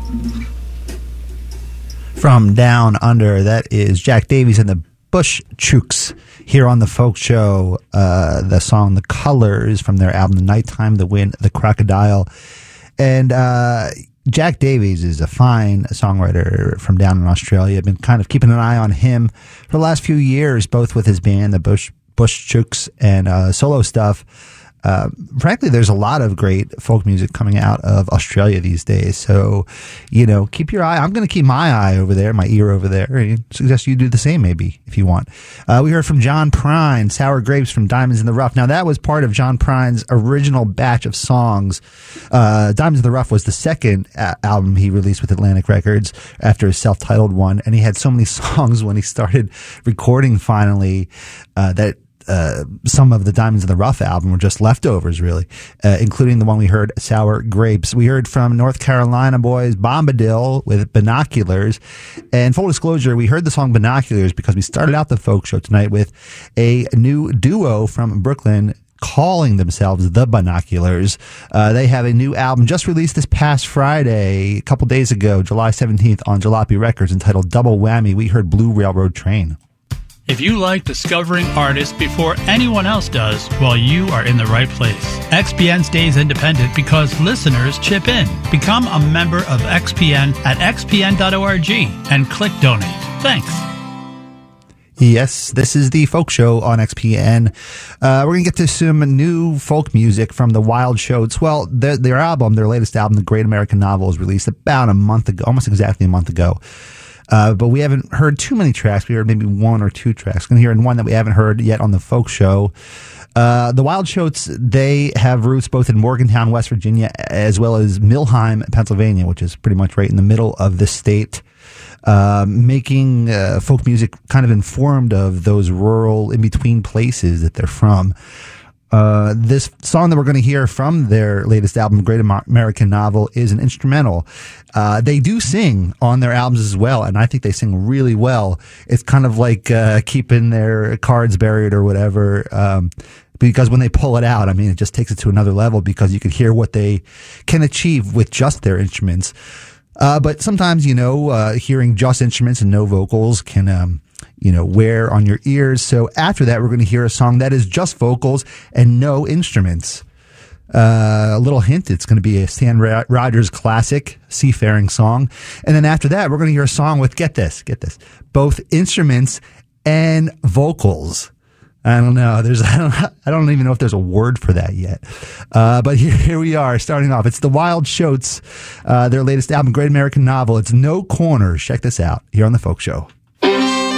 From Down Under, that is Jack Davies and the Bush Chooks here on the Folk Show. The song The Colors from their album The Nighttime, The Wind, The Crocodile. And Jack Davies is a fine songwriter from down in Australia. I've been kind of keeping an eye on him for the last few years, both with his band, the Bush Chooks, and solo stuff. Frankly, there's a lot of great folk music coming out of Australia these days. So, keep your eye. I'm going to keep my eye over there, my ear over there. I suggest you do the same, maybe, if you want. We heard from John Prine, Sour Grapes from Diamonds in the Rough. Now, that was part of John Prine's original batch of songs. Diamonds in the Rough was the second album he released with Atlantic Records after his self-titled one. And he had so many songs when he started recording finally that some of the Diamonds in the Rough album were just leftovers, really, including the one we heard, Sour Grapes. We heard from North Carolina boys Bombadil with Binoculars. And full disclosure, we heard the song Binoculars because we started out the folk show tonight with a new duo from Brooklyn calling themselves the Binoculars. They have a new album just released this past Friday, a couple days ago, July 17th on Jalopy Records, entitled Double Whammy. We heard Blue Railroad Train. If you like discovering artists before anyone else does, well, you are in the right place. XPN stays independent because listeners chip in. Become a member of XPN at xpn.org and click donate. Thanks. Yes, this is the Folk Show on XPN. We're going to get to some new folk music from the Wild Shoats. Well, their latest album, The Great American Novel, was released about a month ago, almost exactly a month ago. But we haven't heard too many tracks. We heard maybe one or two tracks. We're going to hear one that we haven't heard yet on the Folk Show. The Wild Shoats, they have roots both in Morgantown, West Virginia, as well as Millheim, Pennsylvania, which is pretty much right in the middle of the state, making folk music kind of informed of those rural, in-between places that they're from. This song that we're going to hear from their latest album, Great American Novel, is an instrumental. They do sing on their albums as well, and I think they sing really well. It's kind of like keeping their cards buried or whatever, because when they pull it out, I mean, it just takes it to another level because you can hear what they can achieve with just their instruments. But sometimes, hearing just instruments and no vocals can wear on your ears. So after that, we're going to hear a song that is just vocals and no instruments. A little hint, it's going to be a Stan Rogers classic, Seafaring song. And then after that, we're going to hear a song with, get this, both instruments and vocals. I don't know. I don't even know if there's a word for that yet. But here we are starting off. It's the Wild Shoats, their latest album, Great American Novel. It's No Corners. Check this out here on the Folk Show.